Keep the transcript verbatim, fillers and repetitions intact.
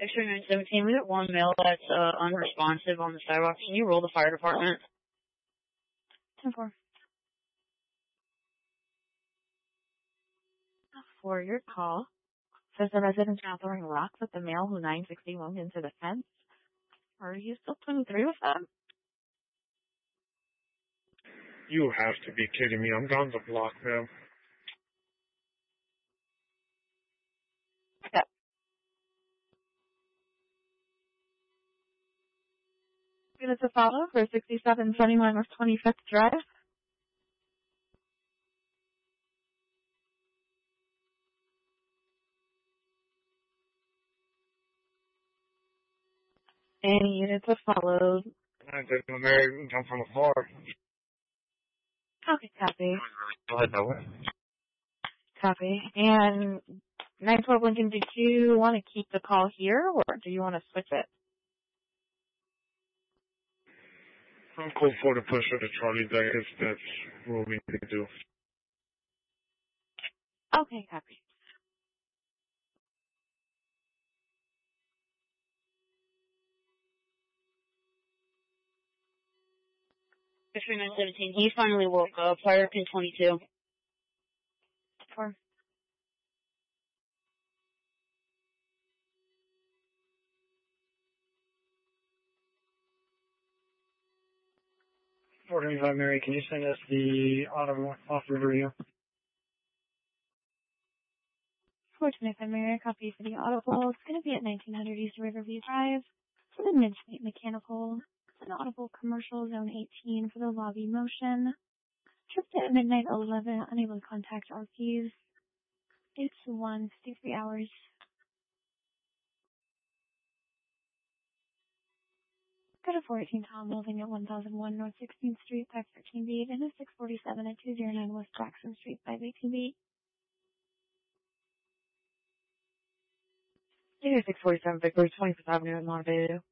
X-ray nine seventeen, we got one male that's uh, unresponsive on the sidewalk. Can you roll the fire department? ten four. For your call, says the resident now throwing rocks at the male who nine sixty wound into the fence. Are you still twenty-three with them? You have to be kidding me. I'm down the block, ma'am. Yep. Units to follow for sixty-seven seventy-one West twenty-fifth Drive. Any units have followed. I didn't marry come from afar. Okay, copy. Go ahead, that way. Copy. And nine twelve Lincoln, did you want to keep the call here, or do you want to switch it? I'm cool for the push of the Charlie deck if that's what we need to do. Okay, copy. X-ray nine seventeen, he finally woke up. Fire pin twenty-two. Four. four twenty-five Mary, can you send us the auto off river review? four twenty-five Mary, copy for the audible. It's going to be at nineteen hundred East Riverview Drive for the Midnight Mechanical. It's an audible commercial, zone eighteen for the lobby motion. Trip at midnight eleven, unable to contact R Ps. It's one, fifty-three hours. Go to four eighteen Tom Holding at one thousand one North sixteenth Street, five thirteen B, and a six forty-seven at two oh nine West Jackson Street, five eighteen B. six forty-seven Victory, twenty-fifth Avenue at Monteverde.